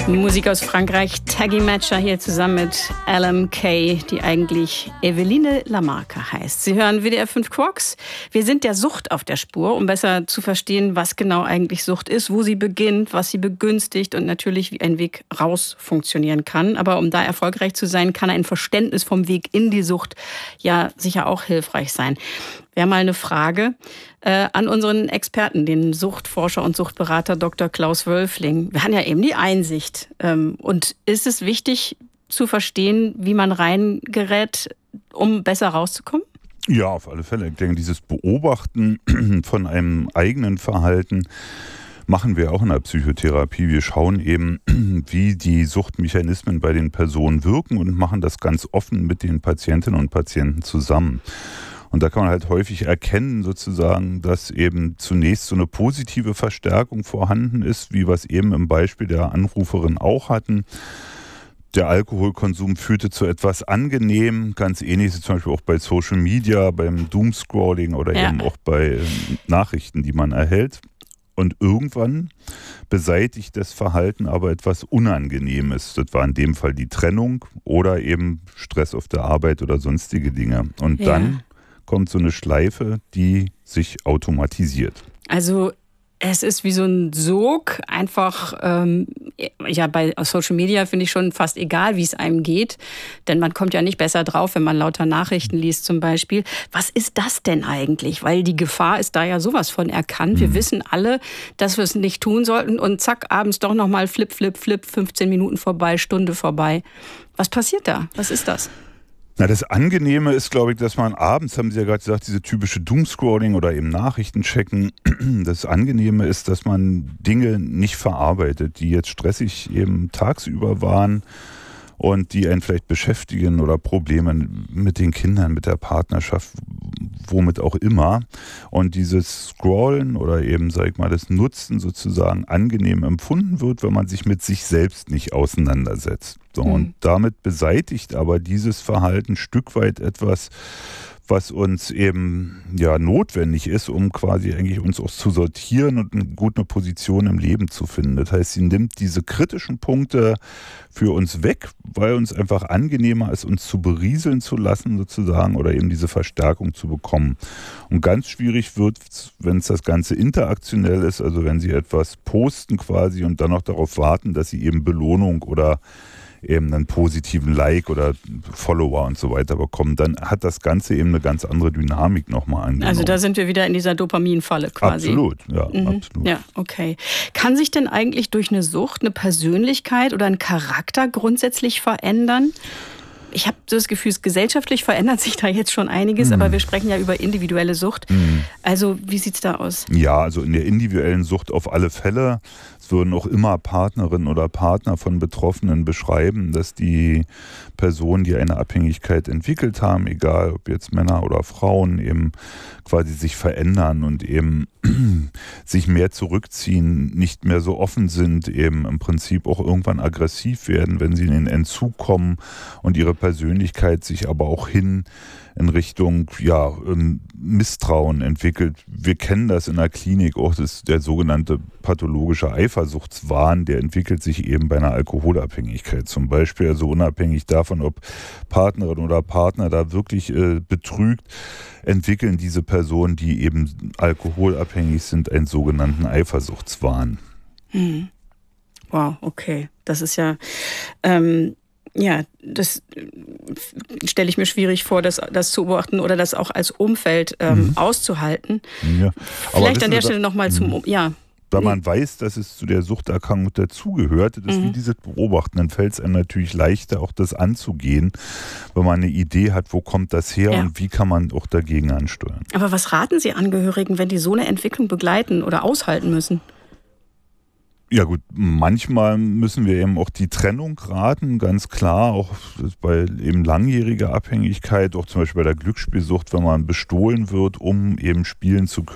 Musik aus Frankreich, Taggy Matcher hier zusammen mit LMK, die eigentlich Eveline Lamarca heißt. Sie hören WDR 5 Quarks. Wir sind der Sucht auf der Spur, um besser zu verstehen, was genau eigentlich Sucht ist, wo sie beginnt, was sie begünstigt und natürlich, wie ein Weg raus funktionieren kann. Aber um da erfolgreich zu sein, kann ein Verständnis vom Weg in die Sucht ja sicher auch hilfreich sein. Wäre mal eine Frage an unseren Experten, den Suchtforscher und Suchtberater Dr. Klaus Wölfling. Wir haben ja eben die Einsicht. Und ist es wichtig zu verstehen, wie man reingerät, um besser rauszukommen? Ja, auf alle Fälle. Ich denke, dieses Beobachten von einem eigenen Verhalten machen wir auch in der Psychotherapie. Wir schauen eben, wie die Suchtmechanismen bei den Personen wirken und machen das ganz offen mit den Patientinnen und Patienten zusammen. Und da kann man halt häufig erkennen, sozusagen, dass eben zunächst so eine positive Verstärkung vorhanden ist, wie wir es eben im Beispiel der Anruferin auch hatten. Der Alkoholkonsum führte zu etwas Angenehmem, ganz ähnlich ist zum Beispiel auch bei Social Media, beim Doomscrolling oder eben auch bei Nachrichten, die man erhält. Und irgendwann beseitigt das Verhalten aber etwas Unangenehmes. Das war in dem Fall die Trennung oder eben Stress auf der Arbeit oder sonstige Dinge. Und dann kommt so eine Schleife, die sich automatisiert. Also es ist wie so ein Sog, einfach, bei Social Media finde ich schon fast egal, wie es einem geht, denn man kommt ja nicht besser drauf, wenn man lauter Nachrichten liest zum Beispiel. Was ist das denn eigentlich? Weil die Gefahr ist da ja sowas von erkannt. Wir wissen alle, dass wir es nicht tun sollten und zack, abends doch nochmal flip, 15 Minuten vorbei, Stunde vorbei. Was passiert da? Was ist das? Na, das Angenehme ist, glaube ich, dass man abends, haben Sie ja gerade gesagt, diese typische Doomscrolling oder eben Nachrichten checken. Das Angenehme ist, dass man Dinge nicht verarbeitet, die jetzt stressig eben tagsüber waren und die einen vielleicht beschäftigen oder Probleme mit den Kindern, mit der Partnerschaft, womit auch immer. Und dieses Scrollen oder eben, sag ich mal, das Nutzen sozusagen angenehm empfunden wird, wenn man sich mit sich selbst nicht auseinandersetzt. So, und damit beseitigt aber dieses Verhalten ein Stück weit etwas, was uns eben notwendig ist, um quasi eigentlich uns auch zu sortieren und eine gute Position im Leben zu finden. Das heißt, sie nimmt diese kritischen Punkte für uns weg, weil uns einfach angenehmer ist, uns zu berieseln zu lassen sozusagen oder eben diese Verstärkung zu bekommen. Und ganz schwierig wird es, wenn es das Ganze interaktionell ist, also wenn Sie etwas posten quasi und dann noch darauf warten, dass Sie eben Belohnung oder eben einen positiven Like oder Follower und so weiter bekommen, dann hat das Ganze eben eine ganz andere Dynamik nochmal angenommen. Also da sind wir wieder in dieser Dopaminfalle quasi. Absolut, ja, absolut. Ja, okay. Kann sich denn eigentlich durch eine Sucht eine Persönlichkeit oder ein Charakter grundsätzlich verändern? Ich habe das Gefühl, gesellschaftlich verändert sich da jetzt schon einiges, aber wir sprechen ja über individuelle Sucht. Also wie sieht's da aus? Ja, also in der individuellen Sucht auf alle Fälle. Es würden auch immer Partnerinnen oder Partner von Betroffenen beschreiben, dass die Personen, die eine Abhängigkeit entwickelt haben, egal ob jetzt Männer oder Frauen, eben quasi sich verändern und eben sich mehr zurückziehen, nicht mehr so offen sind, eben im Prinzip auch irgendwann aggressiv werden, wenn sie in den Entzug kommen und ihre Persönlichkeit sich aber auch hin in Richtung Misstrauen entwickelt. Wir kennen das in der Klinik auch, das ist der sogenannte pathologische Eifersuchtswahn, der entwickelt sich eben bei einer Alkoholabhängigkeit zum Beispiel, also unabhängig davon, ob Partnerin oder Partner da wirklich betrügt, entwickeln diese Personen, die eben alkoholabhängig sind, einen sogenannten Eifersuchtswahn. Wow, okay. Das ist ja... das stelle ich mir schwierig vor, das zu beobachten oder das auch als Umfeld auszuhalten. Ja. Vielleicht an der Stelle nochmal zum... Da man weiß, dass es zu der Suchterkrankung dazugehört, das ist wie dieses Beobachten, dann fällt es einem natürlich leichter, auch das anzugehen, wenn man eine Idee hat, wo kommt das her und wie kann man auch dagegen ansteuern. Aber was raten Sie Angehörigen, wenn die so eine Entwicklung begleiten oder aushalten müssen? Ja gut, manchmal müssen wir eben auch die Trennung raten, ganz klar, auch bei eben langjähriger Abhängigkeit, auch zum Beispiel bei der Glücksspielsucht, wenn man bestohlen wird, um eben spielen zu können.